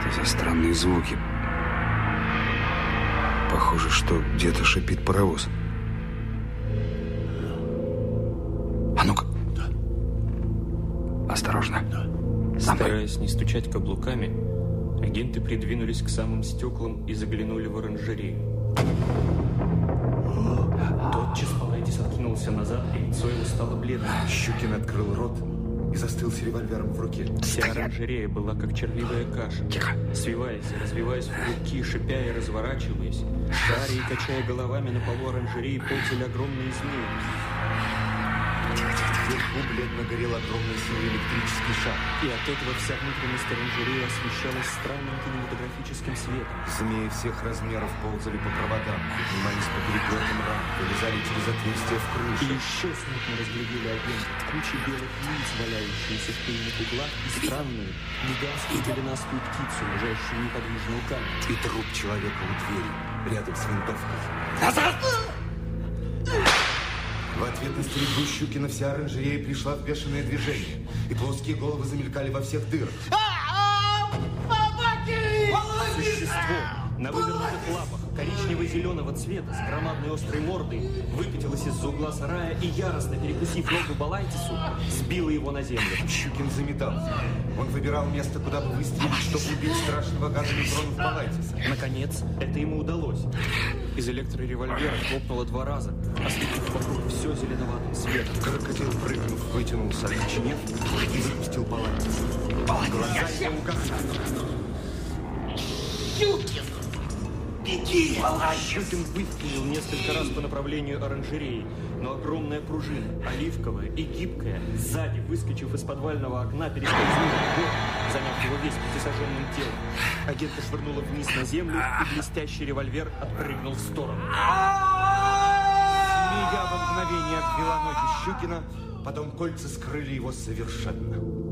Что за странные звуки? Похоже, что где-то шипит паровоз. А ну-ка. Да. Осторожно. Да. Стараясь не стучать каблуками, агенты придвинулись к самым стеклам и заглянули в оранжерею. Тотчас Палайтис откинулся назад, и лицо его стало бледным. Щукин открыл рот и застыл с револьвером в руке. Вся оранжерея была как червивая каша. Свиваясь и развиваясь в клубки, шипя и разворачиваясь, шаря и качая головами на полу оранжереи ползали огромные змеи. Вверху бледно горел огромный силой электрический шар. И от этого вся внутренность оранжереи освещалась странным кинематографическим светом. Змеи всех размеров ползали по проводам, поднимались по переплетам рам, вылезали через отверстия в И крыше. еще смутно разглядели агенты кучи белых лиц, валяющиеся в пыльных углах, и странную, гигантскую голенастую птицу, лежащую неподвижно у камня. И труп человека у двери, рядом с винтовкой. В ответ на стрельбу Щукина вся оранжерея пришла в бешеное движение, и плоские головы замелькали во всех дырах. Существо на вывернутых лапах, коричнево-зеленого цвета, с громадной острой мордой, выкатилось из-за угла сарая и, яростно перекусив ногу Балайтису, сбило его на землю. Щукин заметался. Он выбирал место, куда бы выстрелить, чтобы убить страшного гада, не тронув Балайтиса. Наконец, это ему удалось. Из электроревольвера хлопнуло 2 раза, осветив вокруг все зеленоватым светом. Крокодил, прыгнув, вытянулся, окоченев, и выпустил Балайтиса. Глаза его угасали. Щукин! Беги! Щукин выстрелил несколько раз по направлению оранжереи, но огромная пружина, оливковая и гибкая, сзади, выскочив из подвального окна, перескользнула в бок, заняв его весь 5-саженным телом. Агента швырнула вниз на землю, и блестящий револьвер отпрыгнул в сторону. Змея в мгновение обвела ноги Щукина, потом кольца скрыли его совершенно.